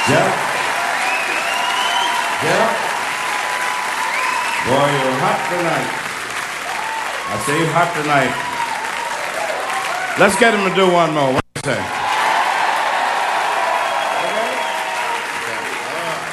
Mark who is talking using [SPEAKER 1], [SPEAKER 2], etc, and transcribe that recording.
[SPEAKER 1] Yep. Yep. Boy, you're hot tonight. I say you're hot tonight. Let's get him to do one more. What do you say?